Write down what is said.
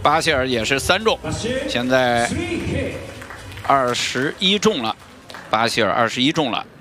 巴希尔也是3中，现在21中了，巴希尔21中了。